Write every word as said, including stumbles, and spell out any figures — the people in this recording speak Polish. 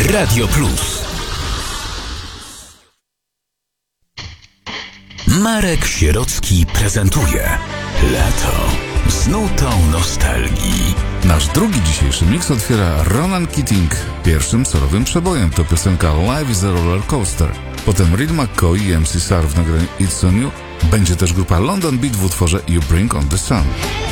Radio Plus. Marek Sierocki prezentuje Lato z nutą nostalgii. Nasz drugi dzisiejszy miks otwiera Ronan Keating. Pierwszym solowym przebojem to piosenka Life is a Roller Coaster. Potem Reed McCoy i M C Sar w nagraniu It's on You. Będzie też grupa London Beat w utworze You Bring on the Sun.